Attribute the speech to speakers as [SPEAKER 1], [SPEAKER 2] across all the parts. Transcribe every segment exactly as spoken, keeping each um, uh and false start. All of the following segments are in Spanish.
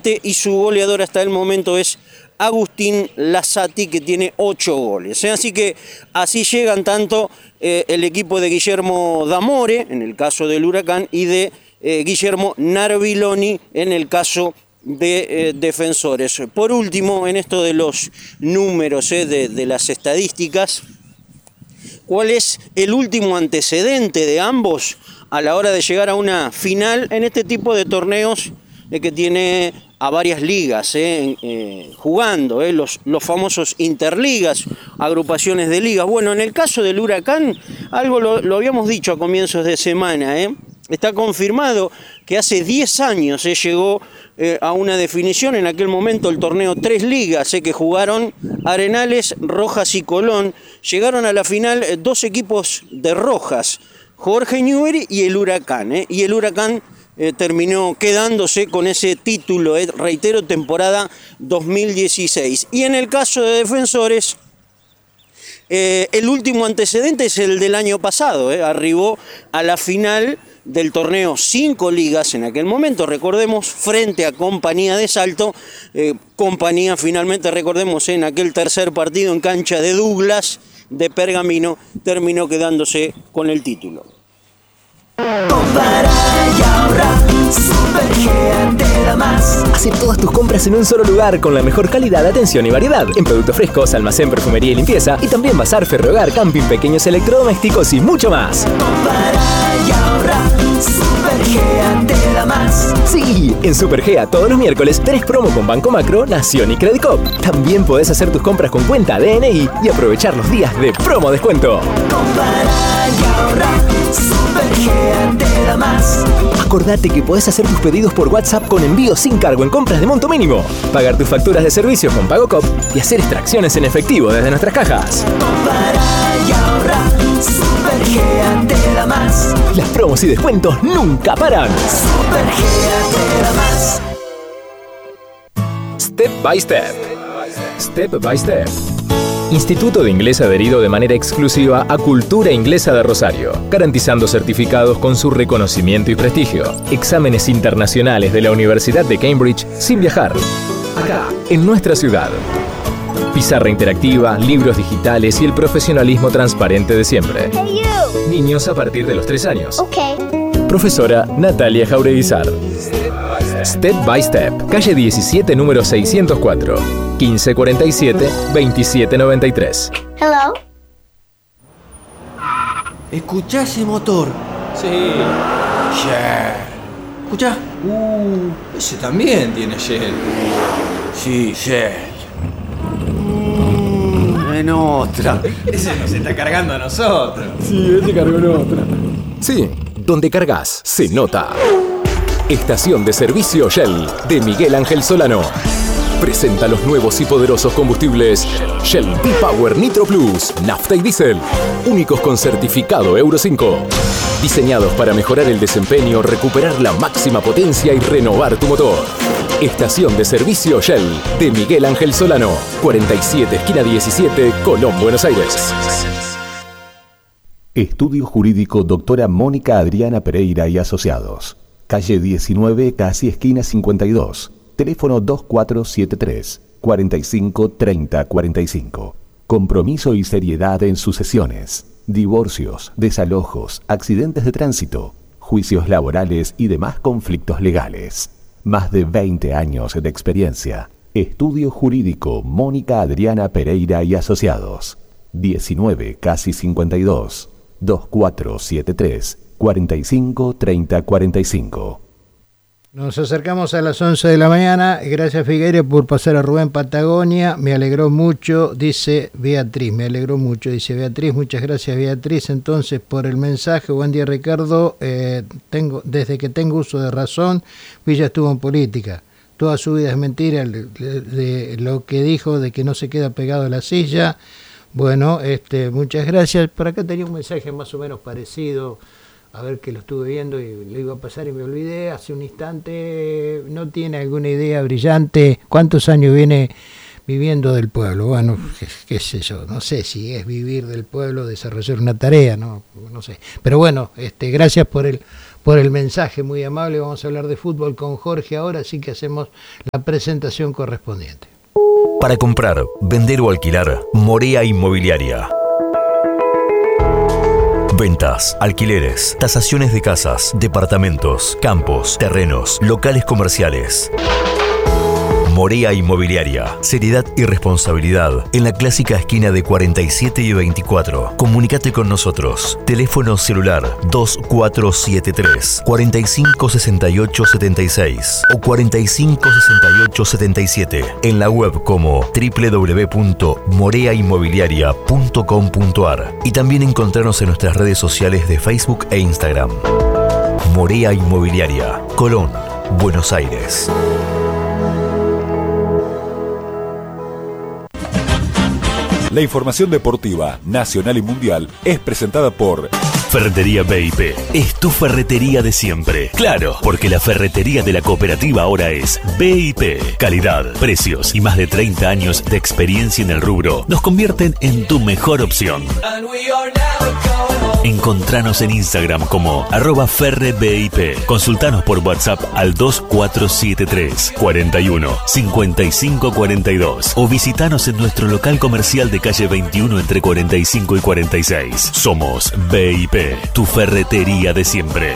[SPEAKER 1] siete y su goleador hasta el momento es Agustín Lazzati, que tiene ocho goles. Así que así llegan tanto eh, el equipo de Guillermo D'Amore, en el caso del Huracán, y de eh, Guillermo Narviloni, en el caso de eh, Defensores. Por último, en esto de los números, eh, de, de las estadísticas, ¿cuál es el último antecedente de ambos a la hora de llegar a una final en este tipo de torneos eh, que tiene a varias ligas eh, eh, jugando, eh, los, los famosos interligas, agrupaciones de ligas? Bueno, en el caso del Huracán, algo lo, lo habíamos dicho a comienzos de semana, eh, está confirmado que hace diez años eh, llegó eh, a una definición, en aquel momento el torneo Tres Ligas, eh, que jugaron Arenales, Rojas y Colón. Llegaron a la final eh, dos equipos de Rojas, Jorge Newbery y el Huracán, eh, y el Huracán Eh, terminó quedándose con ese título, eh, reitero, temporada dos mil dieciséis. Y en el caso de Defensores, eh, el último antecedente es el del año pasado, eh, arribó a la final del torneo Cinco Ligas en aquel momento, recordemos, frente a Compañía de Salto. eh, Compañía finalmente, recordemos, en aquel tercer partido en cancha de Douglas de Pergamino, terminó quedándose con el título.
[SPEAKER 2] Compara y ahorra, Supergea te da más.
[SPEAKER 3] Hace todas tus compras en un solo lugar con la mejor calidad, atención y variedad en productos frescos, almacén, perfumería y limpieza, y también bazar, ferrohogar, camping, pequeños electrodomésticos y mucho más.
[SPEAKER 2] Compara y ahorra, Supergea te da más.
[SPEAKER 3] Sí, en Supergea todos los miércoles tenés promo con Banco Macro, Nación y Credicop. También podés hacer tus compras con cuenta D N I y aprovechar los días de promo descuento.
[SPEAKER 2] Compara y ahorra, Supergea te da más.
[SPEAKER 3] Acordate que podés hacer tus pedidos por WhatsApp con envío sin cargo en compras de monto mínimo, pagar tus facturas de servicios con PagoCop y hacer extracciones en efectivo desde nuestras cajas.
[SPEAKER 2] Compara y ahorra, Supergea te da más.
[SPEAKER 3] Las promos y descuentos nunca paran.
[SPEAKER 2] Supergea te da más.
[SPEAKER 3] Step by Step. Step by Step. Instituto de Inglés adherido de manera exclusiva a Cultura Inglesa de Rosario, garantizando certificados con su reconocimiento y prestigio. Exámenes internacionales de la Universidad de Cambridge sin viajar. Acá, en nuestra ciudad. Pizarra interactiva, libros digitales y el profesionalismo transparente de siempre.
[SPEAKER 4] Hey you.
[SPEAKER 3] Niños a partir de los tres años.
[SPEAKER 4] Okay.
[SPEAKER 3] Profesora Natalia Jaureguizar. Step by Step, calle diecisiete, número seiscientos cuatro, quince cuarenta y siete, veintisiete noventa y tres.
[SPEAKER 4] Hello.
[SPEAKER 5] ¿Escuchá ese motor?
[SPEAKER 6] Sí.
[SPEAKER 5] Shell. ¿Escuchá?
[SPEAKER 6] Uh, ese también tiene Shell.
[SPEAKER 5] Sí, Shell. Mm, en otra.
[SPEAKER 6] Ese nos está cargando a nosotros.
[SPEAKER 3] Sí, este cargó en otra. Sí, donde cargas se nota. Estación de servicio Shell de Miguel Ángel Solano. Presenta los nuevos y poderosos combustibles Shell V-Power Nitro Plus, nafta y diésel, únicos con certificado Euro cinco. Diseñados para mejorar el desempeño, recuperar la máxima potencia y renovar tu motor. Estación de servicio Shell de Miguel Ángel Solano, cuarenta y siete, esquina diecisiete, Colón, Buenos Aires.
[SPEAKER 7] Estudio Jurídico Doctora Mónica Adriana Pereira y Asociados. Calle diecinueve, casi esquina cincuenta y dos. Teléfono dos cuatro siete tres, cuarenta y cinco, treinta, cuarenta y cinco. Compromiso y seriedad en sucesiones, divorcios, desalojos, accidentes de tránsito, juicios laborales y demás conflictos legales. Más de veinte años de experiencia. Estudio Jurídico Mónica Adriana Pereira y Asociados. diecinueve, casi cincuenta y dos. dos cuatro siete tres, cuarenta y cinco, treinta, cuarenta y cinco.
[SPEAKER 8] Nos acercamos a las once de la mañana. Gracias, Figueire, por pasar a Rubén Patagonia. Me alegró mucho, dice Beatriz. Me alegró mucho, dice Beatriz. Muchas gracias, Beatriz, entonces, por el mensaje. Buen día, Ricardo. Eh, tengo, desde que tengo uso de razón, Villa estuvo en política. Toda su vida es mentira de, de, de lo que dijo de que no se queda pegado a la silla. Bueno, este, muchas gracias. Por acá tenía un mensaje más o menos parecido. A ver, que lo estuve viendo y lo iba a pasar y me olvidé hace un instante. ¿No tiene alguna idea brillante? ¿Cuántos años viene viviendo del pueblo. Bueno, qué, qué sé yo, no sé si es vivir del pueblo, desarrollar una tarea, no, no sé. Pero bueno, este, gracias por el por el mensaje muy amable. Vamos a hablar de fútbol con Jorge ahora, así que hacemos la presentación correspondiente.
[SPEAKER 4] Para comprar, vender o alquilar, Morea Inmobiliaria. Ventas, alquileres, tasaciones de casas, departamentos, campos, terrenos, locales comerciales. Morea Inmobiliaria. Seriedad y responsabilidad en la clásica esquina de cuarenta y siete y veinticuatro. Comunícate con nosotros. Teléfono celular dos cuatro siete tres, cuatro cinco seis ocho siete seis o cuatro cinco seis ocho siete siete. En la web como doble u doble u doble u punto morea inmobiliaria punto com punto a r y también encontrarnos en nuestras redes sociales de Facebook e Instagram. Morea Inmobiliaria, Colón, Buenos Aires.
[SPEAKER 9] La información deportiva, nacional y mundial, es presentada por
[SPEAKER 10] Ferretería B I P. Es tu ferretería de siempre. Claro, porque la ferretería de la cooperativa ahora es B I P. Calidad, precios y más de treinta años de experiencia en el rubro nos convierten en tu mejor opción. Encontranos en Instagram como arroba ferrebip. Consultanos por WhatsApp al dos cuatro siete tres, cuarenta y uno, cincuenta y cinco cuarenta y dos o visitanos en nuestro local comercial de calle veintiuno entre cuarenta y cinco y cuarenta y seis. Somos B I P, tu ferretería de siempre.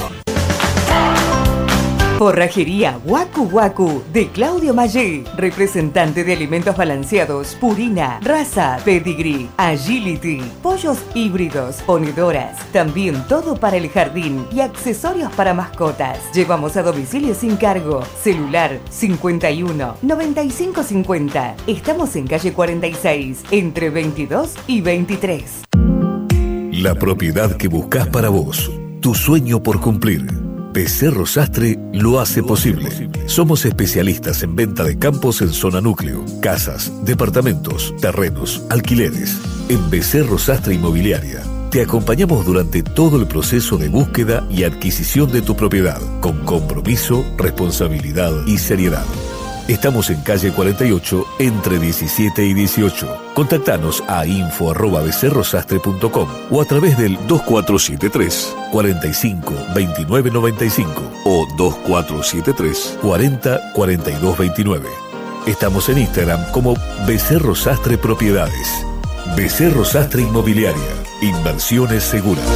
[SPEAKER 11] Forrajería Waku Waku de Claudio Maggi, representante de alimentos balanceados, Purina, Raza, Pedigree, Agility, pollos híbridos, ponedoras, también todo para el jardín y accesorios para mascotas. Llevamos a domicilio sin cargo. Celular cincuenta y uno, noventa y cinco cincuenta. Estamos en calle cuarenta y seis, entre veintidós y veintitrés.
[SPEAKER 12] La propiedad que buscas para vos, tu sueño por cumplir. Becerro Sastre lo hace posible. Somos especialistas en venta de campos en zona núcleo, casas, departamentos, terrenos, alquileres. En Becerro Sastre Inmobiliaria te acompañamos durante todo el proceso de búsqueda y adquisición de tu propiedad, con compromiso, responsabilidad y seriedad. Estamos en calle cuarenta y ocho, entre diecisiete y dieciocho. Contactanos a info arroba becerrosastre punto com o a través del dos cuatro siete tres, cuarenta y cinco, veintinueve noventa y cinco o dos cuatro siete tres, cuarenta, cuarenta y dos veintinueve. Estamos en Instagram como Becerro Sastre Propiedades. Becerro Sastre Inmobiliaria. Inversiones seguras.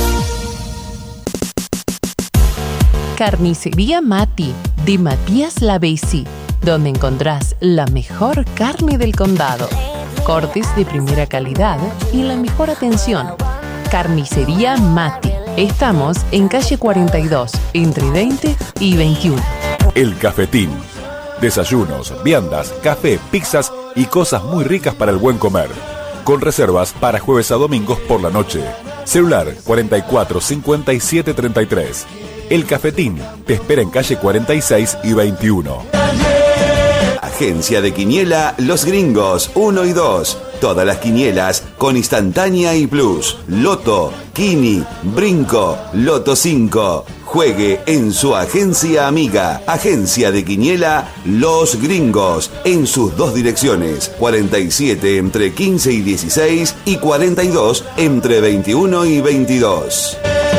[SPEAKER 13] Carnicería Mati, de Matías Lavesi, donde encontrás la mejor carne del condado, cortes de primera calidad y la mejor atención. Carnicería Mati. Estamos en calle cuarenta y dos, entre veinte y veintiuno.
[SPEAKER 9] El Cafetín. Desayunos, viandas, café, pizzas y cosas muy ricas para el buen comer. Con reservas para jueves a domingos por la noche. Celular cuarenta y cuatro, cincuenta y siete, treinta y tres. El Cafetín te espera en calle cuarenta y seis y veintiuno.
[SPEAKER 14] Agencia de Quiniela Los Gringos uno y dos. Todas las quinielas con instantánea y plus. Loto, Kini, Brinco, Loto cinco. Juegue en su agencia amiga. Agencia de Quiniela Los Gringos. En sus dos direcciones. cuarenta y siete entre quince y dieciséis y cuarenta y dos entre veintiuno y veintidós.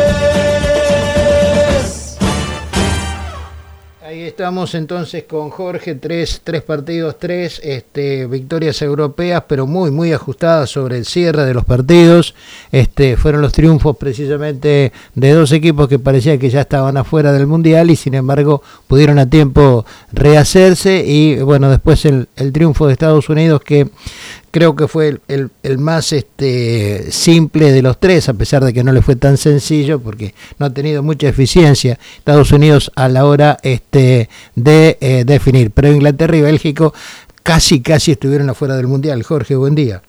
[SPEAKER 8] Ahí estamos entonces con Jorge, tres, tres partidos, tres este, victorias europeas, pero muy, muy ajustadas sobre el cierre de los partidos. Este, fueron los triunfos precisamente de dos equipos que parecía que ya estaban afuera del Mundial y sin embargo pudieron a tiempo rehacerse y bueno, después el, el triunfo de Estados Unidos que creo que fue el, el, el más este, simple de los tres, a pesar de que no le fue tan sencillo, porque no ha tenido mucha eficiencia Estados Unidos a la hora este, de eh, definir. Pero Inglaterra y Bélgica casi, casi estuvieron afuera del Mundial. Jorge, buen día.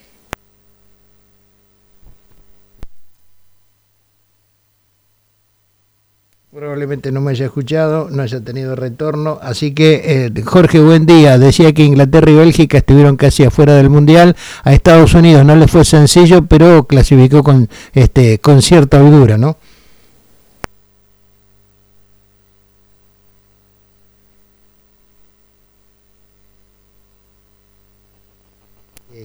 [SPEAKER 8] Probablemente no me haya escuchado, no haya tenido retorno, así que eh, Jorge, buen día. Decía que Inglaterra y Bélgica estuvieron casi afuera del Mundial, a Estados Unidos no le fue sencillo, pero clasificó con, este, con cierta holgura, ¿no?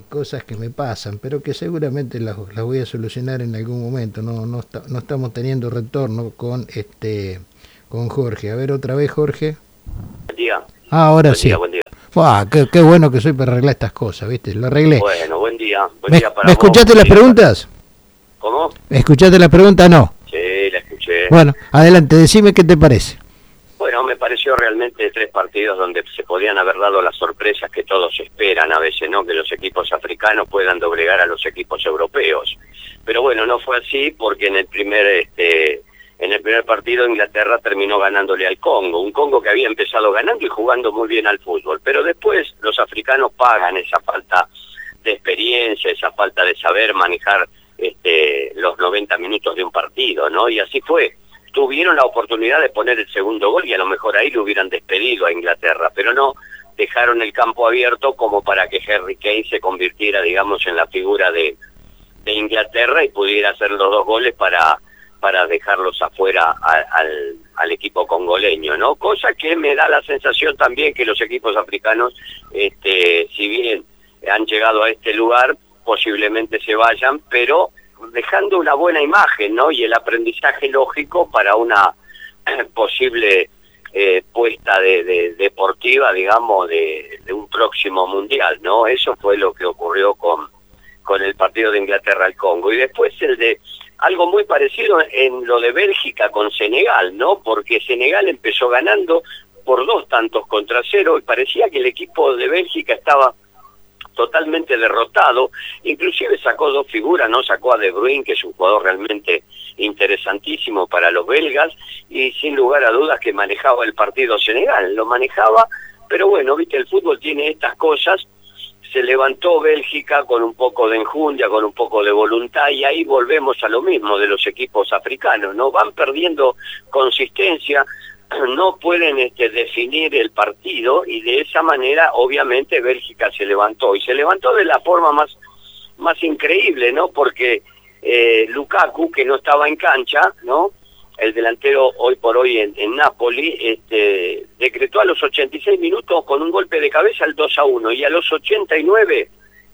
[SPEAKER 8] cosas que me pasan, pero que seguramente las, las voy a solucionar en algún momento. No, no, está, no estamos teniendo retorno con este con Jorge. A ver otra vez, Jorge.
[SPEAKER 15] Buen día.
[SPEAKER 8] Ah, ahora
[SPEAKER 15] buen
[SPEAKER 8] sí.
[SPEAKER 15] Día, buen día.
[SPEAKER 8] Ah, qué, qué bueno que soy para arreglar estas cosas, ¿viste? Lo arreglé.
[SPEAKER 15] Bueno, buen día. Buen
[SPEAKER 8] ¿Me,
[SPEAKER 15] día para
[SPEAKER 8] ¿me
[SPEAKER 15] vos,
[SPEAKER 8] escuchaste las
[SPEAKER 15] día
[SPEAKER 8] preguntas?
[SPEAKER 15] Para... ¿Cómo?
[SPEAKER 8] ¿Escuchaste la pregunta? No.
[SPEAKER 15] Sí, la escuché.
[SPEAKER 8] Bueno, adelante, decime qué te parece.
[SPEAKER 15] Bueno, me pareció realmente tres partidos donde se podían haber dado las sorpresas que todos esperan a veces, ¿no? Que los equipos africanos puedan doblegar a los equipos europeos. Pero bueno, no fue así porque en el primer este en el primer partido Inglaterra terminó ganándole al Congo, un Congo que había empezado ganando y jugando muy bien al fútbol. Pero después los africanos pagan esa falta de experiencia, esa falta de saber manejar este los noventa minutos de un partido, ¿no? Y así fue. Tuvieron la oportunidad de poner el segundo gol y a lo mejor ahí lo hubieran despedido a Inglaterra, pero no, dejaron el campo abierto como para que Harry Kane se convirtiera, digamos, en la figura de, de Inglaterra y pudiera hacer los dos goles para, para dejarlos afuera a, al, al equipo congoleño, ¿no? Cosa que me da la sensación también que los equipos africanos, este, si bien han llegado a este lugar, posiblemente se vayan, pero dejando una buena imagen, ¿no? Y el aprendizaje lógico para una eh, posible eh, puesta de, de deportiva, digamos, de, de un próximo mundial, ¿no? Eso fue lo que ocurrió con, con el partido de Inglaterra al Congo. Y después el de algo muy parecido en lo de Bélgica con Senegal, ¿no? Porque Senegal empezó ganando por dos tantos contra cero y parecía que el equipo de Bélgica estaba totalmente derrotado, inclusive sacó dos figuras, ¿no? Sacó a De Bruyne, que es un jugador realmente interesantísimo para los belgas, y sin lugar a dudas que manejaba el partido Senegal, lo manejaba, pero bueno, viste, el fútbol tiene estas cosas, se levantó Bélgica con un poco de enjundia, con un poco de voluntad, y ahí volvemos a lo mismo de los equipos africanos, ¿no? Van perdiendo consistencia, no pueden este, definir el partido y de esa manera obviamente Bélgica se levantó y se levantó de la forma más más increíble, ¿no? Porque eh, Lukaku, que no estaba en cancha, ¿no? El delantero hoy por hoy en, en Napoli, este, decretó a los ochenta y seis minutos con un golpe de cabeza el dos a uno y a los ochenta y nueve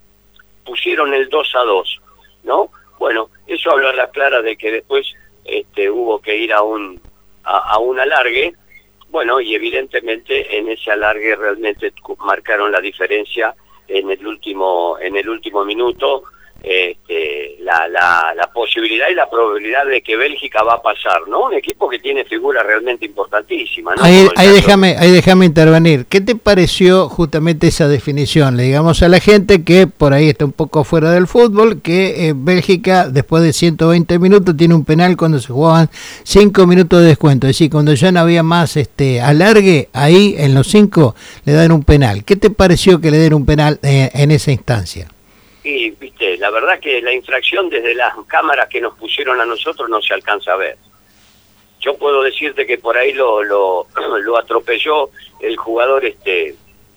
[SPEAKER 15] pusieron el dos a dos, ¿no? Bueno, eso habla a la clara de que después este, hubo que ir a un A, a un alargue, bueno, y evidentemente en ese alargue realmente marcaron la diferencia en el último en el último minuto, este, la, la, la posibilidad y la probabilidad de que Bélgica va a pasar, ¿no? Un equipo que tiene figuras realmente importantísimas, ¿no?
[SPEAKER 8] Ahí, ahí déjame, ahí déjame intervenir. ¿Qué te pareció justamente esa definición? Le digamos a la gente que por ahí está un poco fuera del fútbol, que eh, Bélgica después de ciento veinte minutos tiene un penal cuando se jugaban cinco minutos de descuento, es decir, cuando ya no había más este alargue, ahí en los cinco le dan un penal. ¿Qué te pareció que le den un penal eh, en esa instancia?
[SPEAKER 15] Y, viste, la verdad que la infracción desde las cámaras que nos pusieron a nosotros no se alcanza a ver. Yo puedo decirte que por ahí lo lo, lo atropelló el jugador este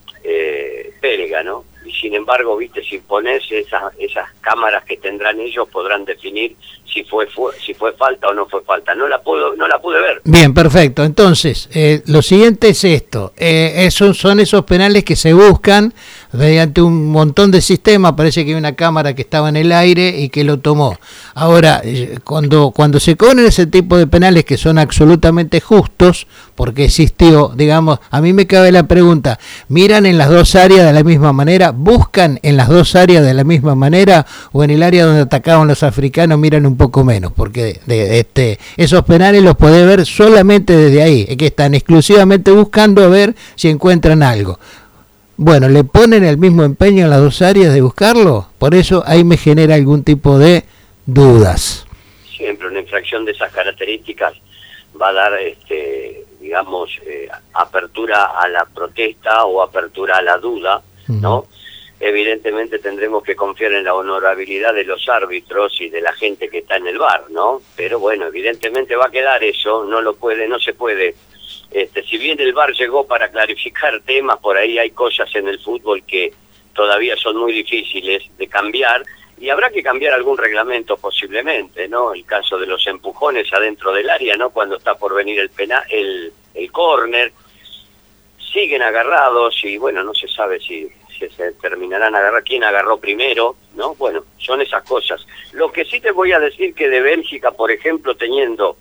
[SPEAKER 15] eh, belga, ¿no? Y sin embargo, viste, si pones esas esas cámaras que tendrán ellos podrán definir si fue, fue si fue falta o no fue falta. No la puedo no la pude ver.
[SPEAKER 8] Bien, perfecto. Entonces, eh, lo siguiente es esto. Eh, esos son esos penales que se buscan mediante un montón de sistemas. Parece que hay una cámara que estaba en el aire y que lo tomó. Ahora, eh, cuando cuando se cobran ese tipo de penales que son absolutamente justos, porque existió, digamos, a mí me cabe la pregunta, ¿miran en las dos áreas de la misma manera? ¿Buscan en las dos áreas de la misma manera? ¿O en el área donde atacaban los africanos miran un poco menos? Porque de, de, este esos penales los podés ver solamente desde ahí, es que están exclusivamente buscando a ver si encuentran algo. Bueno, ¿le ponen el mismo empeño en las dos áreas de buscarlo? Por eso ahí me genera algún tipo de dudas.
[SPEAKER 15] Siempre una infracción de esas características va a dar, este, digamos, eh, apertura a la protesta o apertura a la duda, ¿no? Uh-huh. Evidentemente tendremos que confiar en la honorabilidad de los árbitros y de la gente que está en el V A R, ¿no? Pero bueno, evidentemente va a quedar eso, no lo puede, no se puede. Este, si bien el V A R llegó para clarificar temas, por ahí hay cosas en el fútbol que todavía son muy difíciles de cambiar y habrá que cambiar algún reglamento posiblemente, ¿no? El caso de los empujones adentro del área, ¿no? Cuando está por venir el penal, el, el córner. siguen agarrados y bueno, no se sabe si, si se terminarán a agarrar, quién agarró primero, ¿no? Bueno, son esas cosas. Lo que sí te voy a decir que de Bélgica, por ejemplo, teniendo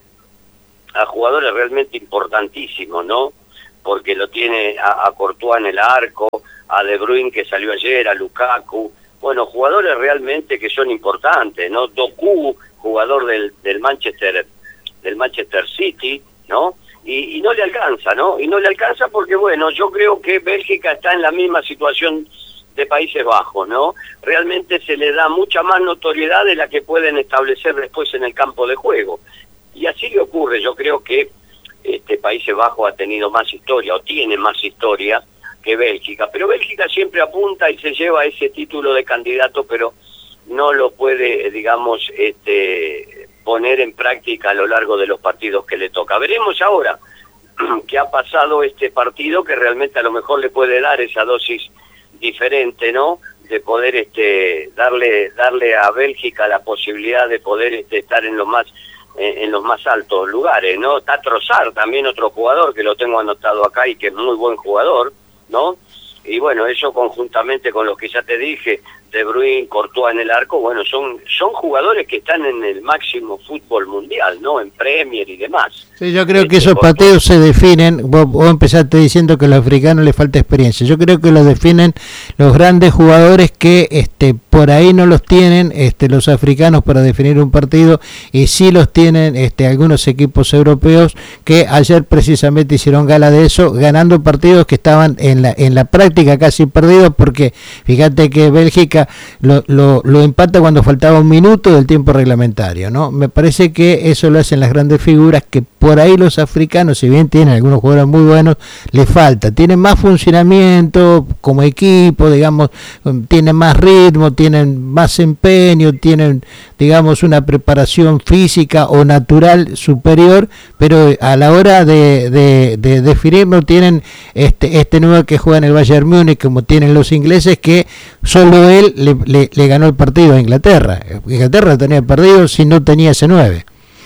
[SPEAKER 15] a jugadores realmente importantísimos, ¿no? Porque lo tiene a, a Courtois en el arco, a De Bruyne que salió ayer, a Lukaku, bueno, jugadores realmente que son importantes, ¿no? Doku, jugador del, del Manchester del Manchester City, ¿no? Y, y no le alcanza, ¿no? Y no le alcanza porque, bueno, yo creo que Bélgica está en la misma situación de Países Bajos, ¿no? Realmente se le da mucha más notoriedad de la que pueden establecer después en el campo de juego. Y así le ocurre, yo creo que este Países Bajos ha tenido más historia, o tiene más historia que Bélgica, pero Bélgica siempre apunta y se lleva ese título de candidato, pero no lo puede, digamos, este... poner en práctica a lo largo de los partidos que le toca. Veremos ahora qué ha pasado este partido, que realmente a lo mejor le puede dar esa dosis diferente, ¿no? De poder este darle darle a Bélgica la posibilidad de poder este, estar en los más eh, en los más altos lugares, ¿no? Está Trossard, también otro jugador que lo tengo anotado acá y que es muy buen jugador, ¿no? Y bueno, eso conjuntamente con los que ya te dije, De Bruyne, Courtois en el arco, bueno, son son jugadores que están en el máximo fútbol mundial, ¿no? En Premier y demás.
[SPEAKER 8] Sí, yo creo que esos pateos se definen, vos, vos empezaste diciendo que a los africanos les falta experiencia, yo creo que los definen los grandes jugadores que este por ahí no los tienen este los africanos para definir un partido, y sí los tienen este algunos equipos europeos que ayer precisamente hicieron gala de eso, ganando partidos que estaban en la en la práctica casi perdidos, porque fíjate que Bélgica Lo, lo, lo empata cuando faltaba un minuto del tiempo reglamentario, ¿no? Me parece que eso lo hacen las grandes figuras, que por ahí los africanos, si bien tienen algunos jugadores muy buenos, les falta, tienen más funcionamiento como equipo, digamos, tienen más ritmo, tienen más empeño, tienen, digamos, una preparación física o natural superior, pero a la hora de, de, de definir no tienen este, este nuevo que juega en el Bayern Múnich, como tienen los ingleses, que solo él Le, le, le ganó el partido a Inglaterra. Inglaterra tenía perdido si no tenía ese nueve.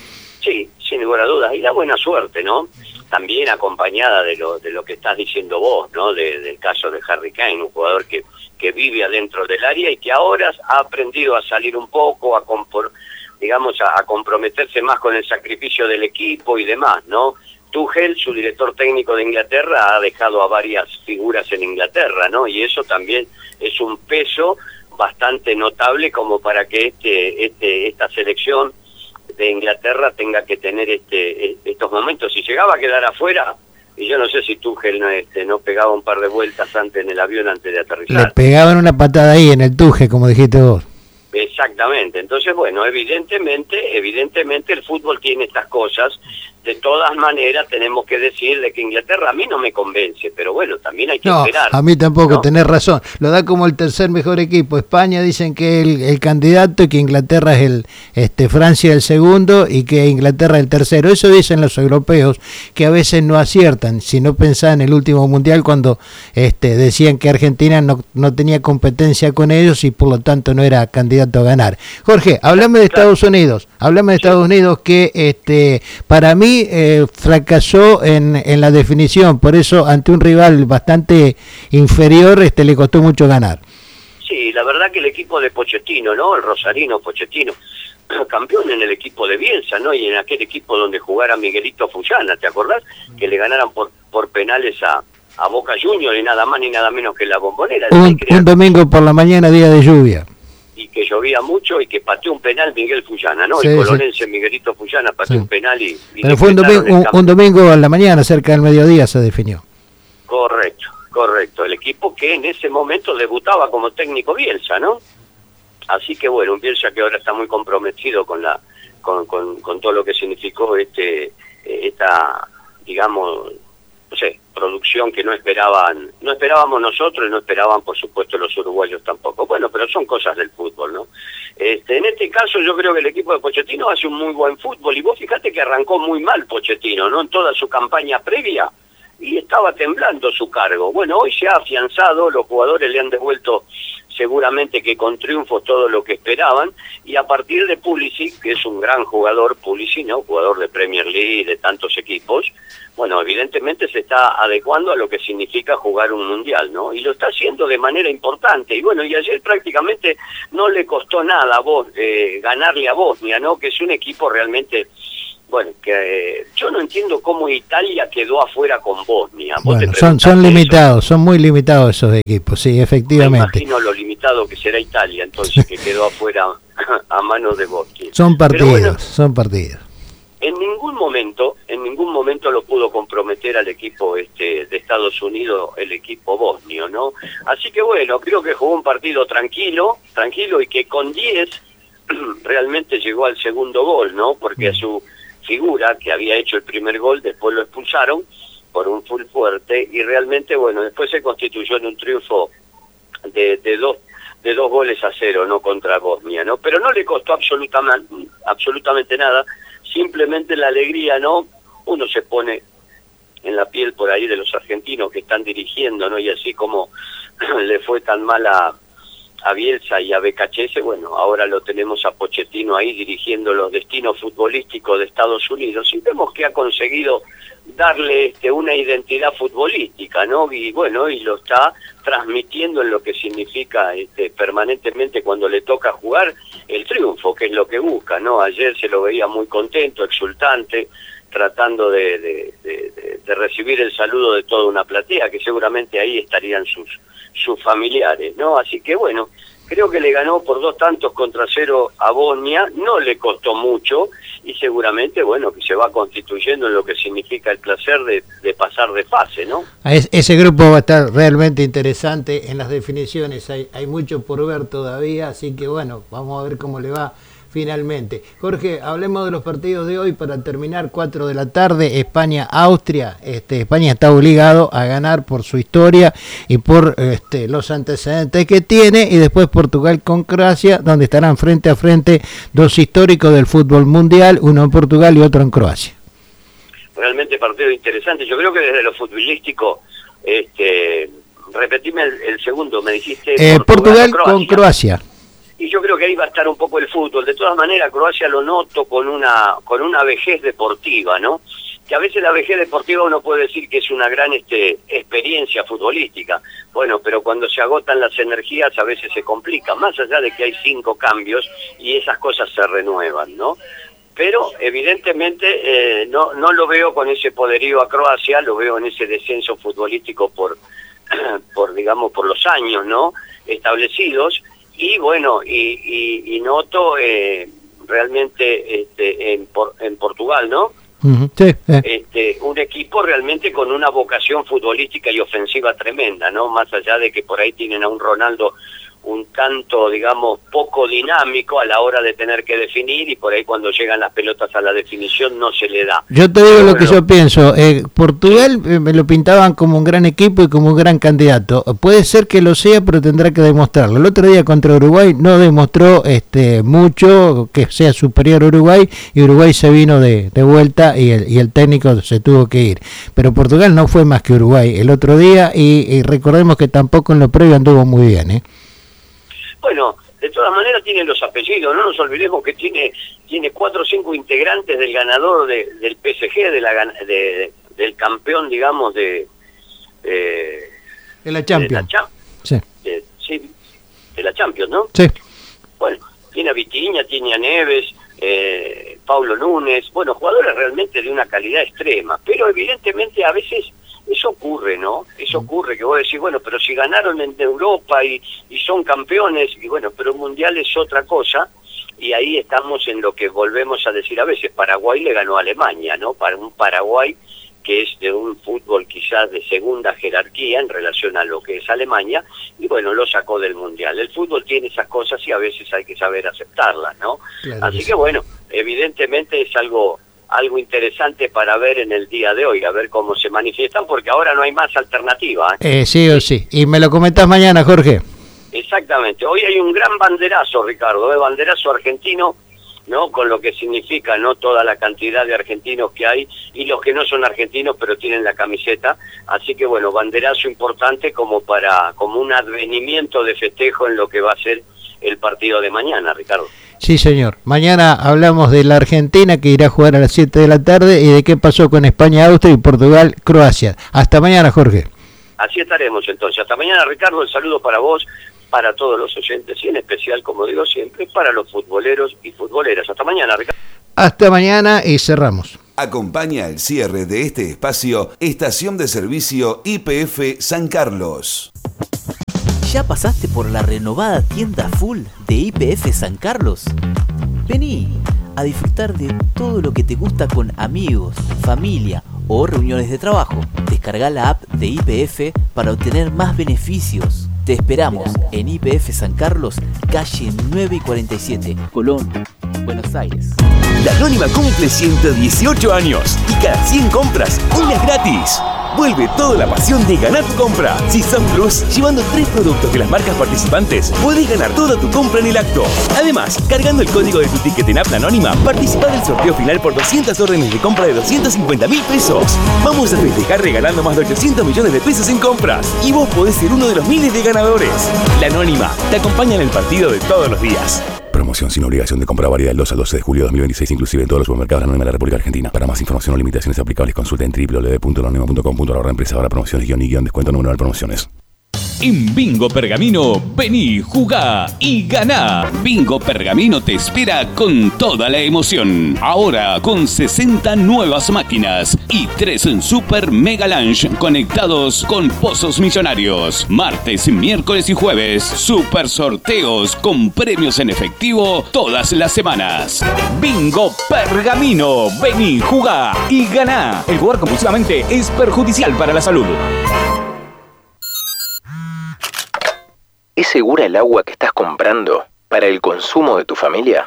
[SPEAKER 15] Sí, sin lugar a dudas. Y la buena suerte, ¿no? También acompañada de lo de lo que estás diciendo vos, ¿no? De, del caso de Harry Kane, un jugador que, que vive adentro del área y que ahora ha aprendido a salir un poco, a compor, digamos, a, a comprometerse más con el sacrificio del equipo y demás, ¿no? Tuchel, su director técnico de Inglaterra, ha dejado a varias figuras en Inglaterra, ¿no? Y eso también es un peso bastante notable como para que este, este, esta selección de Inglaterra tenga que tener este, estos momentos. Si llegaba a quedar afuera, y yo no sé si Tuchel no, este, no pegaba un par de vueltas antes en el avión antes de aterrizar.
[SPEAKER 8] Le pegaban una patada ahí en el Tuchel, como dijiste vos.
[SPEAKER 15] Exactamente. Entonces, bueno, evidentemente, evidentemente el fútbol tiene estas cosas. De todas maneras, tenemos que decir de que Inglaterra a mí no me convence, pero bueno, también hay que
[SPEAKER 8] no,
[SPEAKER 15] esperar.
[SPEAKER 8] A mí tampoco,
[SPEAKER 15] ¿no?
[SPEAKER 8] Tenés razón. Lo da como el tercer mejor equipo. España dicen que el, el candidato y que Inglaterra es el, este, Francia el segundo y que Inglaterra el tercero. Eso dicen los europeos, que a veces no aciertan. Si no pensás en el último mundial cuando este, decían que Argentina no, no tenía competencia con ellos y por lo tanto no era candidato a ganar. Jorge, háblame de Estados Unidos. Háblame de Estados Unidos que este, para mí Eh, fracasó en, en la definición, por eso ante un rival bastante inferior este le costó mucho ganar.
[SPEAKER 15] Sí, la verdad que el equipo de Pochettino, ¿no? El rosarino Pochettino, campeón en el equipo de Bielsa, ¿no? Y en aquel equipo donde jugara Miguelito Fullana, ¿te acordás? Que le ganaran por, por penales a, a Boca Juniors y nada más ni nada menos que la Bombonera.
[SPEAKER 8] Un, un domingo por la mañana, día de lluvia.
[SPEAKER 15] Y que llovía mucho y que pateó un penal Miguel Fullana, ¿no?
[SPEAKER 8] Sí,
[SPEAKER 15] el colonense
[SPEAKER 8] sí.
[SPEAKER 15] Miguelito Fullana pateó
[SPEAKER 8] Sí.
[SPEAKER 15] un penal y... y
[SPEAKER 8] Pero fue un domingo, un, un domingo a la mañana, cerca del mediodía se definió.
[SPEAKER 15] Correcto, correcto. El equipo que en ese momento debutaba como técnico Bielsa, ¿no? Así que bueno, un Bielsa que ahora está muy comprometido con la con, con, con todo lo que significó este esta, digamos, no sé, producción que no esperaban, no esperábamos nosotros y no esperaban por supuesto los uruguayos tampoco. Bueno, pero son cosas del fútbol, ¿no? Este, en este caso yo creo que el equipo de Pochettino hace un muy buen fútbol y vos fíjate que arrancó muy mal Pochettino, ¿no? En toda su campaña previa y estaba temblando su cargo. Bueno, hoy se ha afianzado, los jugadores le han devuelto seguramente que con triunfo todo lo que esperaban, y a partir de Pulisic, que es un gran jugador, Pulisic, ¿no? Jugador de Premier League, de tantos equipos, bueno, evidentemente se está adecuando a lo que significa jugar un mundial, ¿no? Y lo está haciendo de manera importante, y bueno, y ayer prácticamente no le costó nada a Bos, eh, ganarle a Bosnia, ¿no? Que es un equipo realmente... Bueno, que eh, yo no entiendo cómo Italia quedó afuera con Bosnia. ¿Vos
[SPEAKER 8] bueno, son, son limitados, eso? Son muy limitados esos equipos, sí, efectivamente.
[SPEAKER 15] Me imagino lo limitado que será Italia, entonces, que quedó afuera a manos de Bosnia.
[SPEAKER 8] Son partidos,
[SPEAKER 15] bueno,
[SPEAKER 8] son partidos.
[SPEAKER 15] En ningún momento, en ningún momento lo pudo comprometer al equipo este de Estados Unidos, el equipo bosnio, ¿no? Así que bueno, creo que jugó un partido tranquilo, tranquilo y que con diez realmente llegó al segundo gol, ¿no? Porque a su figura que había hecho el primer gol, después lo expulsaron por un full fuerte y realmente, bueno, después se constituyó en un triunfo de, de dos de dos goles a cero, no contra Bosnia, ¿no? Pero no le costó absolutamente absolutamente nada, simplemente la alegría, ¿no? Uno se pone en la piel por ahí de los argentinos que están dirigiendo, ¿no? Y así como le fue tan mal a a Bielsa y a Becachese, bueno, ahora lo tenemos a Pochettino ahí dirigiendo los destinos futbolísticos de Estados Unidos y vemos que ha conseguido darle este, una identidad futbolística, ¿no? Y bueno, y lo está transmitiendo en lo que significa este, permanentemente cuando le toca jugar el triunfo, que es lo que busca, ¿no? Ayer se lo veía muy contento, exultante, tratando de, de, de, de recibir el saludo de toda una platea, que seguramente ahí estarían sus sus familiares, ¿no? Así que bueno, creo que le ganó por dos tantos contra cero a Bosnia, no le costó mucho y seguramente, bueno, que se va constituyendo en lo que significa el placer de, de pasar de fase, ¿no?
[SPEAKER 8] Ese grupo va a estar realmente interesante en las definiciones, hay, hay mucho por ver todavía, así que bueno, vamos a ver cómo le va finalmente. Jorge, hablemos de los partidos de hoy para terminar. Cuatro de la tarde, España-Austria. Este, España está obligado a ganar por su historia y por este, los antecedentes que tiene, y después Portugal con Croacia, donde estarán frente a frente dos históricos del fútbol mundial, uno en Portugal y otro en Croacia.
[SPEAKER 15] Realmente partido interesante. Yo creo que desde lo futbolístico, este, repetime el, el segundo, me dijiste.
[SPEAKER 8] Eh, Portugal, Portugal Croacia. Con Croacia.
[SPEAKER 15] Y yo creo que ahí va a estar un poco el fútbol. De todas maneras, Croacia lo noto con una con una vejez deportiva, ¿no? Que a veces la vejez deportiva uno puede decir que es una gran este, experiencia futbolística. Bueno, pero cuando se agotan las energías a veces se complica, más allá de que hay cinco cambios y esas cosas se renuevan, ¿no? Pero evidentemente eh, no no lo veo con ese poderío a Croacia, lo veo en ese descenso futbolístico por, por digamos, por los años, ¿no? Establecidos. Y bueno, y, y, y noto eh, realmente este, en, por, en Portugal, ¿no?
[SPEAKER 8] Uh-huh. Sí, eh.
[SPEAKER 15] este, un equipo realmente con una vocación futbolística y ofensiva tremenda, ¿no? Más allá de que por ahí tienen a un Ronaldo un tanto, digamos, poco dinámico a la hora de tener que definir, y por ahí cuando llegan las pelotas a la definición no se le da.
[SPEAKER 8] Yo te digo Pero lo bueno, que yo pienso, eh, Portugal eh, me lo pintaban como un gran equipo y como un gran candidato, puede ser que lo sea, pero tendrá que demostrarlo. El otro día contra Uruguay no demostró este mucho que sea superior a Uruguay, y Uruguay se vino de, de vuelta y el, y el técnico se tuvo que ir. Pero Portugal no fue más que Uruguay el otro día, y, y recordemos que tampoco en lo previo anduvo muy bien, ¿eh?
[SPEAKER 15] Bueno, de todas maneras tiene los apellidos, no nos olvidemos que tiene tiene cuatro o cinco integrantes del ganador de, del P S G, de la de, de, del campeón, digamos, de...
[SPEAKER 8] Eh, de la Champions.
[SPEAKER 15] De la,
[SPEAKER 8] sí.
[SPEAKER 15] De, sí, de la Champions, ¿no?
[SPEAKER 8] Sí.
[SPEAKER 15] Bueno, tiene a Vitinha, tiene a Neves, eh, Paulo Núñez, bueno, jugadores realmente de una calidad extrema, pero evidentemente a veces... Eso ocurre, ¿no? Eso ocurre, que vos decís, bueno, pero si ganaron en Europa y, y son campeones, y bueno, pero el Mundial es otra cosa, y ahí estamos en lo que volvemos a decir a veces, Paraguay le ganó a Alemania, ¿no? Para un Paraguay que es de un fútbol quizás de segunda jerarquía en relación a lo que es Alemania, y bueno, lo sacó del Mundial. El fútbol tiene esas cosas y a veces hay que saber aceptarlas, ¿no? Claro. Así que, que bueno, evidentemente es algo... algo interesante para ver en el día de hoy, a ver cómo se manifiestan, porque ahora no hay más alternativa.
[SPEAKER 8] ¿eh? Eh, sí o sí, y me lo comentás mañana, Jorge.
[SPEAKER 15] Exactamente, hoy hay un gran banderazo, Ricardo, ¿eh? banderazo argentino, ¿no? Con lo que significa, ¿no? Toda la cantidad de argentinos que hay y los que no son argentinos pero tienen la camiseta. Así que bueno, banderazo importante como para como un advenimiento de festejo en lo que va a ser el partido de mañana, Ricardo.
[SPEAKER 8] Sí, señor. Mañana hablamos de la Argentina, que irá a jugar a las siete de la tarde, y de qué pasó con España, Austria y Portugal, Croacia. Hasta mañana, Jorge.
[SPEAKER 15] Así estaremos entonces. Hasta mañana, Ricardo. El saludo para vos, para todos los oyentes y en especial, como digo siempre, para los futboleros y futboleras. Hasta mañana, Ricardo.
[SPEAKER 8] Hasta mañana y cerramos.
[SPEAKER 14] Acompaña el cierre de este espacio Estación de Servicio Y P F San Carlos.
[SPEAKER 16] ¿Ya pasaste por la renovada tienda full de Y P F San Carlos? Vení a disfrutar de todo lo que te gusta con amigos, familia o reuniones de trabajo. Descarga la app de Y P F para obtener más beneficios. Te esperamos en Y P F San Carlos, calle nueve y cuarenta y siete, Colón, Buenos Aires.
[SPEAKER 10] La Anónima cumple ciento dieciocho años y cada cien compras, una es gratis. Vuelve toda la pasión de ganar tu compra. Si sos Plus, llevando tres productos de las marcas participantes, podés ganar toda tu compra en el acto. Además, cargando el código de tu ticket en App La Anónima, participá del sorteo final por doscientas órdenes de compra de doscientos cincuenta mil pesos. Vamos a festejar regalando más de ochocientos millones de pesos en compras. Y vos podés ser uno de los miles de ganadores. La Anónima te acompaña en el partido de todos los días.
[SPEAKER 9] Promoción sin obligación de compra válida del dos al doce de julio de dos mil veintiséis, inclusive en todos los supermercados Anónima de la República Argentina. Para más información o limitaciones aplicables, consulta en doble u doble u doble u punto anónima punto com punto a r empresa para promociones guión y guión descuento número de promociones.
[SPEAKER 17] En Bingo Pergamino, vení, jugá y ganá. Bingo Pergamino te espera con toda la emoción. Ahora con sesenta nuevas máquinas y tres en Super Mega Lunch conectados con pozos millonarios. Martes, miércoles y jueves, super sorteos con premios en efectivo todas las semanas. Bingo Pergamino, vení, jugá y ganá. El jugar compulsivamente es perjudicial para la salud.
[SPEAKER 18] ¿Es segura el agua que estás comprando para el consumo de tu familia?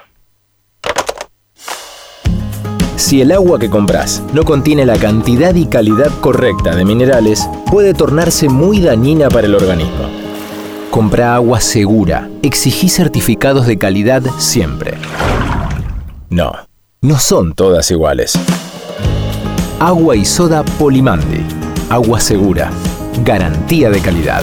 [SPEAKER 18] Si el agua que compras no contiene la cantidad y calidad correcta de minerales, puede tornarse muy dañina para el organismo. Compra agua segura. Exigí certificados de calidad siempre. No, no son todas iguales. Agua y soda Polimandi. Agua segura. Garantía de calidad.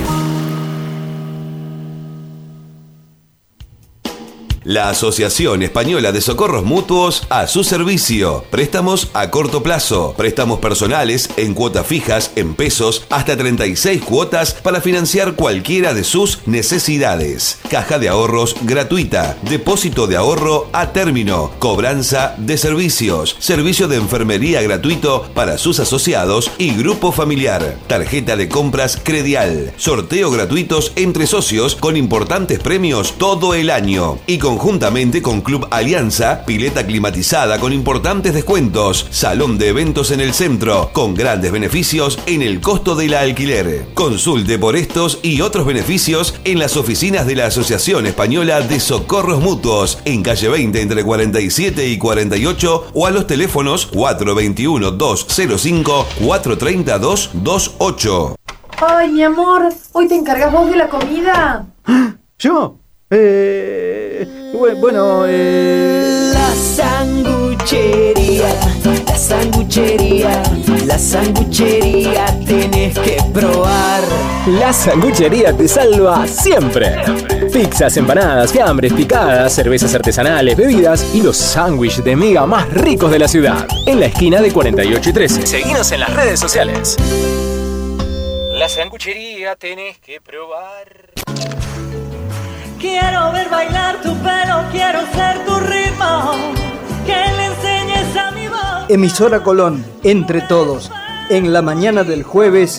[SPEAKER 14] La Asociación Española de Socorros Mutuos a su servicio. Préstamos a corto plazo, préstamos personales en cuotas fijas, en pesos, hasta treinta y seis cuotas para financiar cualquiera de sus necesidades. Caja de ahorros gratuita, depósito de ahorro a término, cobranza de servicios, servicio de enfermería gratuito para sus asociados y grupo familiar, tarjeta de compras Credial, sorteo gratuitos entre socios con importantes premios todo el año y con conjuntamente con Club Alianza, pileta climatizada con importantes descuentos, salón de eventos en el centro, con grandes beneficios en el costo del alquiler. Consulte por estos y otros beneficios en las oficinas de la Asociación Española de Socorros Mutuos, en calle veinte entre cuarenta y siete y cuarenta y ocho o a los teléfonos cuatro veintiuno, doscientos cinco, cuatro treinta, doscientos veintiocho.
[SPEAKER 19] Ay, mi amor, ¿hoy te encargas vos de la comida?
[SPEAKER 6] ¿Yo? Eh, bueno, eh...
[SPEAKER 2] La sanguchería, la sanguchería, la sanguchería tenés que probar.
[SPEAKER 18] La sanguchería te salva siempre. Pizzas, empanadas, fiambres, picadas, cervezas artesanales, bebidas y los sándwiches de miga más ricos de la ciudad. En la esquina de cuarenta y ocho y trece. Seguinos en las redes sociales.
[SPEAKER 2] La sanguchería tenés que probar. Quiero ver bailar tu pelo, quiero ser tu ritmo, que le enseñes a mi voz.
[SPEAKER 20] Emisora Colón, entre todos, en la mañana del jueves,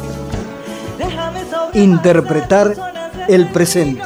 [SPEAKER 20] interpretar el presente.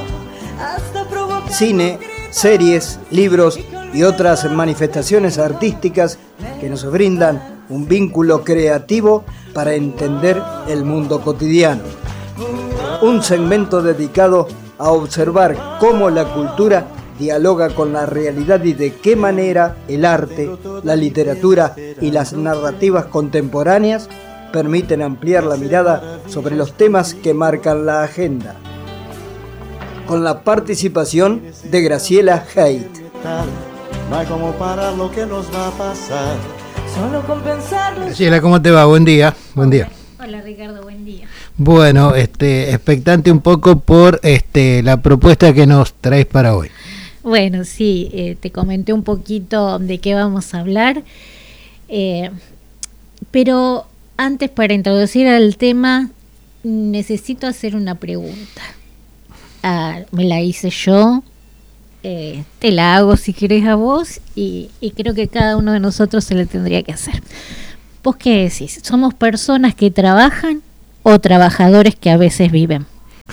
[SPEAKER 20] Cine, series, libros y otras manifestaciones artísticas que nos brindan un vínculo creativo para entender el mundo cotidiano. Un segmento dedicado a observar cómo la cultura dialoga con la realidad y de qué manera el arte, la literatura y las narrativas contemporáneas permiten ampliar la mirada sobre los temas que marcan la agenda. Con la participación de Graciela Haidt.
[SPEAKER 21] no hay como parar lo que nos va a pasar.
[SPEAKER 2] Solo con pensarlo.
[SPEAKER 8] Graciela, ¿cómo te va? Buen día. Buen día.
[SPEAKER 22] Hola Ricardo, buen día.
[SPEAKER 8] Bueno, este, expectante un poco por este la propuesta que nos traes para hoy.
[SPEAKER 22] Bueno, sí, eh, te comenté un poquito de qué vamos a hablar, eh, pero antes, para introducir al tema, necesito hacer una pregunta. Ah, me la hice yo, eh, te la hago si querés a vos, y, y creo que cada uno de nosotros se la tendría que hacer. ¿Vos qué decís? ¿Somos personas que trabajan o trabajadores que a veces viven?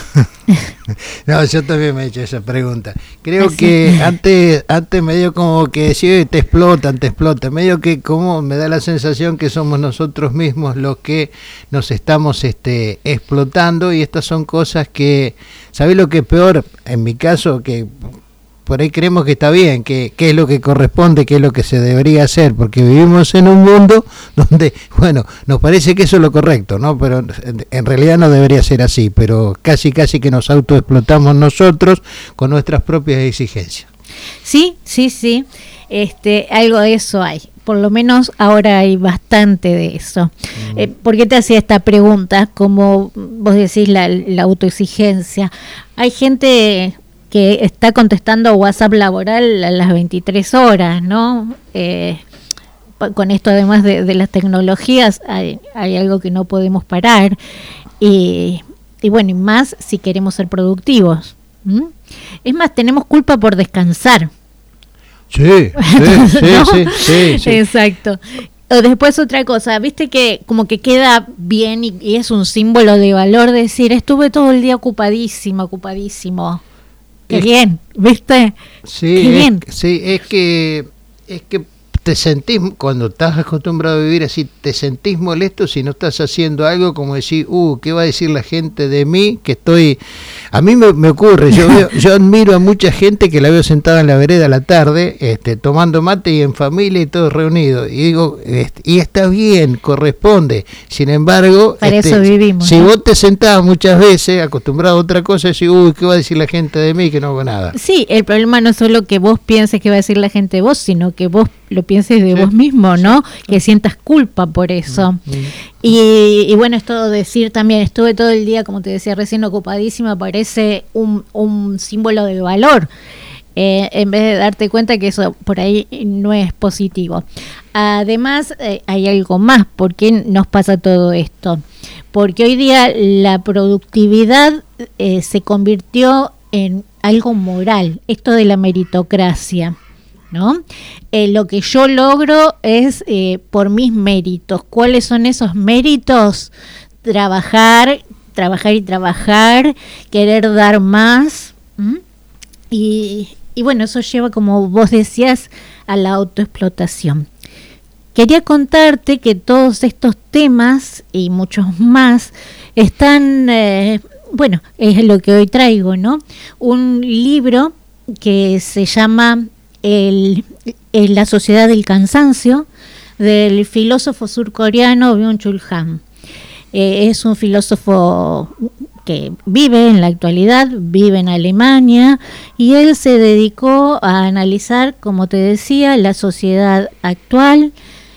[SPEAKER 8] No, yo también me he hecho esa pregunta. Creo ¿Así? que antes antes medio como que decía, te explotan, te explotan. Medio que como me da la sensación que somos nosotros mismos los que nos estamos este explotando, y estas son cosas que, ¿sabés lo que es peor? En mi caso, que por ahí creemos que está bien, que, que es lo que corresponde, que es lo que se debería hacer, porque vivimos en un mundo donde, bueno, nos parece que eso es lo correcto, ¿no? Pero en, en realidad no debería ser así, pero casi casi que nos autoexplotamos nosotros con nuestras propias exigencias.
[SPEAKER 22] Sí, sí, sí, este, algo de eso hay. Por lo menos ahora hay bastante de eso. Mm. Eh, ¿Por qué te hacía esta pregunta? Como vos decís, la, la autoexigencia. Hay gente que está contestando WhatsApp laboral a las veintitrés horas, ¿no? Eh, con esto, además de, de las tecnologías, hay, hay algo que no podemos parar. Y, y bueno, y más si queremos ser productivos. ¿Mm? Es más, tenemos culpa por descansar.
[SPEAKER 8] Sí, sí, sí,
[SPEAKER 22] ¿no?
[SPEAKER 8] sí, sí, sí.
[SPEAKER 22] Exacto. O después otra cosa, viste que como que queda bien y, y es un símbolo de valor decir, estuve todo el día ocupadísimo, ocupadísimo. Qué es, bien, ¿viste?
[SPEAKER 8] Sí,
[SPEAKER 22] Qué
[SPEAKER 8] es,
[SPEAKER 22] bien.
[SPEAKER 8] Sí, es que es que te sentís, cuando estás acostumbrado a vivir así, te sentís molesto si no estás haciendo algo, como decir, uh, ¿qué va a decir la gente de mí? Que estoy... A mí me, me ocurre, yo veo, yo admiro a mucha gente que la veo sentada en la vereda a la tarde, este, tomando mate y en familia y todos reunidos, y digo, este, y está bien, corresponde, sin embargo...
[SPEAKER 22] Para
[SPEAKER 8] este,
[SPEAKER 22] eso vivimos,
[SPEAKER 8] si
[SPEAKER 22] ¿no?
[SPEAKER 8] vos te sentás muchas veces, acostumbrado a otra cosa, decís, uy, ¿qué va a decir la gente de mí? Que no hago nada.
[SPEAKER 22] Sí, el problema no es solo que vos pienses que va a decir la gente de vos, sino que vos lo pienses de sí, vos mismo, ¿no? Sí. Que sientas culpa por eso. Mm, mm. Y, y bueno, esto de decir también, estuve todo el día, como te decía recién, ocupadísima, parece un, un símbolo de valor, eh, en vez de darte cuenta que eso por ahí no es positivo. Además, eh, hay algo más. ¿Por qué nos pasa todo esto? Porque hoy día la productividad eh, se convirtió en algo moral, esto de la meritocracia, ¿no? Eh, lo que yo logro es eh, por mis méritos. ¿Cuáles son esos méritos? Trabajar, trabajar y trabajar, querer dar más. ¿Mm? Y, y bueno, eso lleva, como vos decías, a la autoexplotación. Quería contarte que todos estos temas y muchos más están, eh, bueno, es lo que hoy traigo, ¿no? Un libro que se llama El, el, La Sociedad del Cansancio, del filósofo surcoreano Byung-Chul Han. Eh, es un filósofo que vive en la actualidad, vive en Alemania, y él se dedicó a analizar, como te decía, la sociedad actual,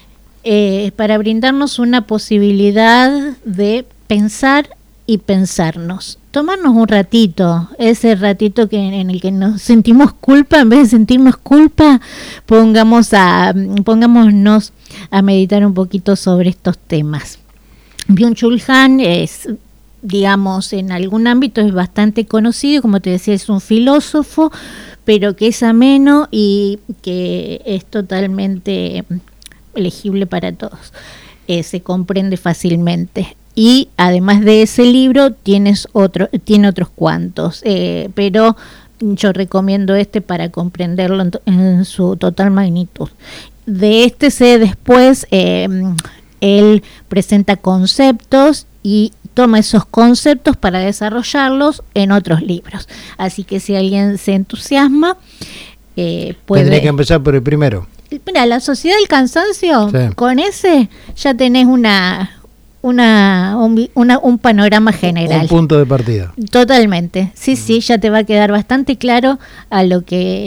[SPEAKER 22] eh, para brindarnos una posibilidad de pensar y pensarnos. Tomarnos un ratito, ese ratito que en el que nos sentimos culpa, en vez de sentirnos culpa, pongamos a, pongámonos a meditar un poquito sobre estos temas. Byung-Chul Han es, digamos, en algún ámbito es bastante conocido, como te decía, es un filósofo, pero que es ameno y que es totalmente legible para todos, eh, se comprende fácilmente. Y además de ese libro tienes otro, tiene otros cuantos, eh, pero yo recomiendo este para comprenderlo en, en su total magnitud. De este sé después, eh, él presenta conceptos y toma esos conceptos para desarrollarlos en otros libros. Así que si alguien se entusiasma, eh, puede...
[SPEAKER 8] Tendría que empezar por el primero.
[SPEAKER 22] Mira, La Sociedad del Cansancio,
[SPEAKER 8] sí. Con
[SPEAKER 22] ese ya tenés una... Una, un, una, un panorama general.
[SPEAKER 8] Un punto de partida.
[SPEAKER 22] Totalmente. Sí, sí, ya te va a quedar bastante claro a lo que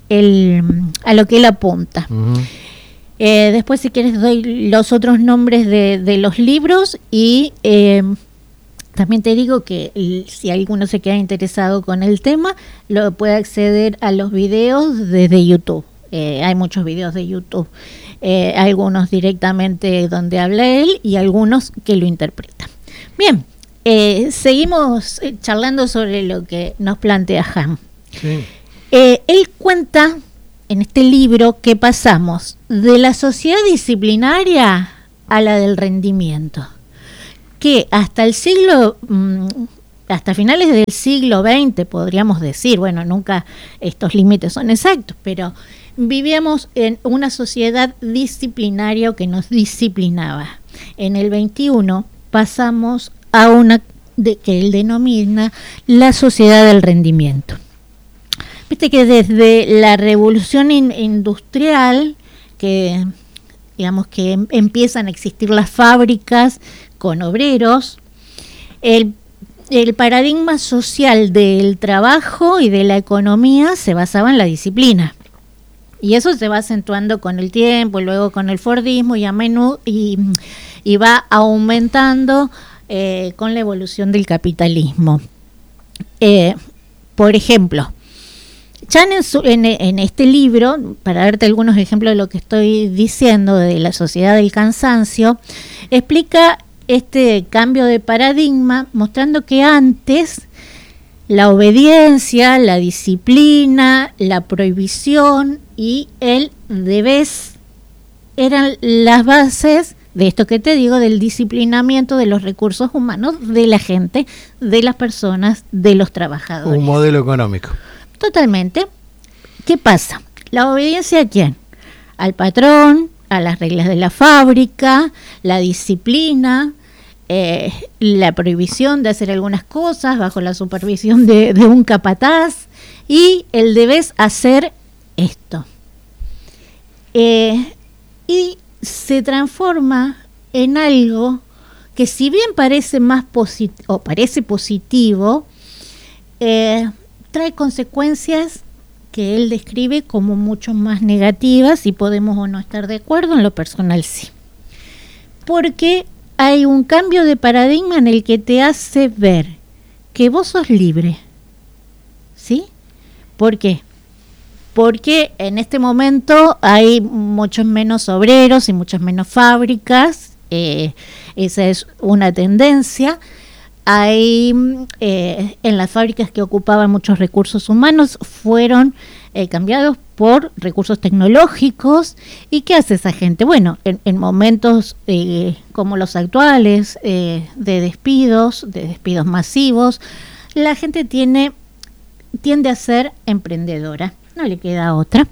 [SPEAKER 22] el, a lo que él apunta. Uh-huh. Eh, después, si quieres, doy los otros nombres de, de los libros y eh, también te digo que si alguno se queda interesado con el tema, lo puede acceder a los videos desde YouTube. Eh, hay muchos videos de YouTube, eh, algunos directamente donde habla él y algunos que lo interpretan. Bien, eh, seguimos charlando sobre lo que nos plantea Ham. Sí. Eh, él cuenta en este libro que pasamos de la sociedad disciplinaria a la del rendimiento, que hasta el siglo, mmm, hasta finales del siglo veinte podríamos decir, bueno, nunca estos límites son exactos, pero vivíamos en una sociedad disciplinaria que nos disciplinaba. En el veintiuno pasamos a una de, que él denomina la sociedad del rendimiento. Viste que desde la revolución in, industrial, que digamos que em, empiezan a existir las fábricas con obreros, el, el paradigma social del trabajo y de la economía se basaba en la disciplina. Y eso se va acentuando con el tiempo, luego con el Fordismo y a menudo y, y va aumentando eh, con la evolución del capitalismo. Eh, por ejemplo, Chan en, su, en, en este libro, para darte algunos ejemplos de lo que estoy diciendo de la sociedad del cansancio, explica este cambio de paradigma mostrando que antes la obediencia, la disciplina, la prohibición y el debes eran las bases de esto que te digo, del disciplinamiento de los recursos humanos, de la gente, de las personas, de los trabajadores.
[SPEAKER 8] Un modelo económico.
[SPEAKER 22] Totalmente. ¿Qué pasa? ¿La obediencia a quién? Al patrón, a las reglas de la fábrica, la disciplina, eh, la prohibición de hacer algunas cosas bajo la supervisión de, de un capataz y el debes hacer esto. Eh, y se transforma en algo que, si bien parece más posit- o parece positivo, eh, trae consecuencias que él describe como mucho más negativas, y podemos o no estar de acuerdo, en lo personal sí. Porque hay un cambio de paradigma en el que te hace ver que vos sos libre. ¿Sí? ¿Por qué? Porque en este momento hay muchos menos obreros y muchas menos fábricas, eh, esa es una tendencia. Hay eh, en las fábricas que ocupaban muchos recursos humanos fueron eh, cambiados por recursos tecnológicos. ¿Y qué hace esa gente? Bueno, en, en momentos eh, como los actuales, eh, de despidos, de despidos masivos, la gente tiene tiende a ser emprendedora, no le queda otra.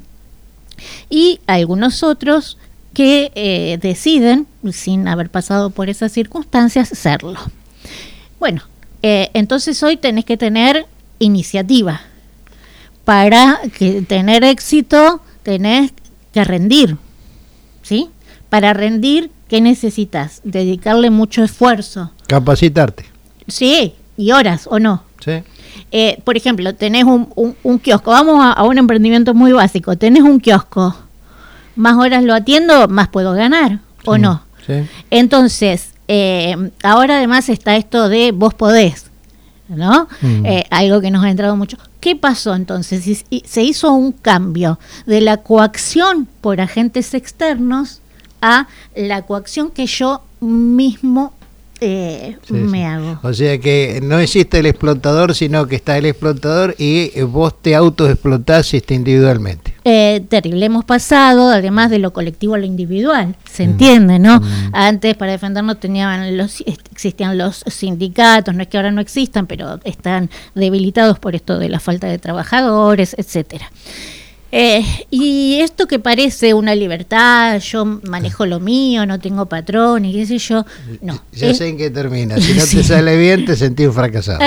[SPEAKER 22] Y algunos otros que eh, deciden, sin haber pasado por esas circunstancias, serlo. Bueno, eh, entonces hoy tenés que tener iniciativa. Para que tener éxito tenés que rendir, ¿sí? Para rendir, ¿qué necesitas? Dedicarle mucho esfuerzo.
[SPEAKER 8] Capacitarte.
[SPEAKER 22] Sí, y horas, ¿o no?
[SPEAKER 8] Sí.
[SPEAKER 22] Eh, por ejemplo, tenés un, un, un kiosco, vamos a, a un emprendimiento muy básico, tenés un kiosco, más horas lo atiendo, más puedo ganar, ¿o sí, no?
[SPEAKER 8] Sí.
[SPEAKER 22] Entonces, eh, ahora además está esto de vos podés, ¿no? Mm. Eh, algo que nos ha entrado mucho. ¿Qué pasó entonces? Se hizo un cambio de la coacción por agentes externos a la coacción que yo mismo eh,
[SPEAKER 8] sí,
[SPEAKER 22] me
[SPEAKER 8] sí.
[SPEAKER 22] hago.
[SPEAKER 8] O sea que no existe el explotador, sino que está el explotador y vos te autoexplotás este, individualmente.
[SPEAKER 22] Eh, terrible, hemos pasado además de lo colectivo a lo individual, se mm. entiende, ¿no? Mm. Antes, para defendernos tenían los existían los sindicatos, no es que ahora no existan, pero están debilitados por esto de la falta de trabajadores, etcétera. Eh, y esto que parece una libertad, yo manejo lo mío, no tengo patrón y qué sé yo, no.
[SPEAKER 8] Ya
[SPEAKER 22] es,
[SPEAKER 8] sé en qué termina, si no
[SPEAKER 22] sí.
[SPEAKER 8] te sale bien te sentís un fracasado.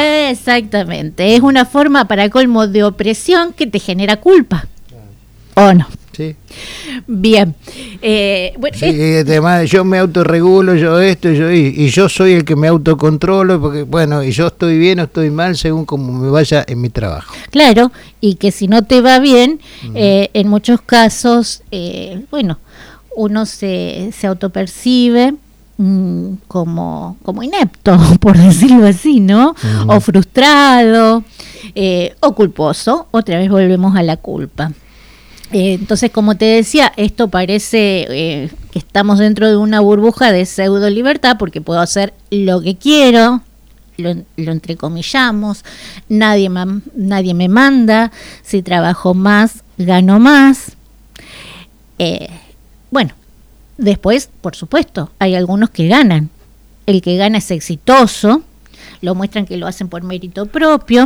[SPEAKER 22] Exactamente, es una forma para colmo de opresión que te genera culpa, ¿o no?
[SPEAKER 8] Sí.
[SPEAKER 22] Bien. Eh, bueno,
[SPEAKER 8] sí,
[SPEAKER 22] es...
[SPEAKER 8] además yo me autorregulo, yo esto, yo y, y yo soy el que me autocontrolo, porque bueno, y yo estoy bien o estoy mal según como me vaya en mi trabajo.
[SPEAKER 22] Claro, y que si no te va bien, uh-huh. eh, en muchos casos, eh, bueno, uno se, se autopercibe mmm, como, como inepto, por decirlo así, ¿no? Uh-huh. O frustrado, eh, o culposo. Otra vez volvemos a la culpa. Eh, entonces, como te decía, esto parece eh, que estamos dentro de una burbuja de pseudo libertad, porque puedo hacer lo que quiero, lo, lo entrecomillamos, nadie, ma- nadie me manda, si trabajo más, gano más. Eh, bueno, después, por supuesto, hay algunos que ganan. El que gana es exitoso, lo muestran que lo hacen por mérito propio.